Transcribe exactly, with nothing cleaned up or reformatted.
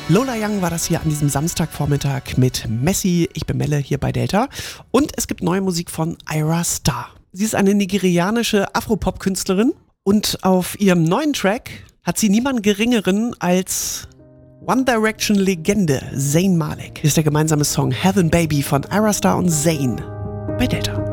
Lola Young war das hier an diesem Samstagvormittag mit Messi. Ich bin Melle hier bei Delta. Und es gibt neue Musik von Ayra Starr. Sie ist eine nigerianische Afropop-Künstlerin und auf ihrem neuen Track hat sie niemanden Geringeren als One Direction-Legende Zayn Malik. Hier ist der gemeinsame Song Heaven Baby von Ayra Starr und Zayn bei Delta.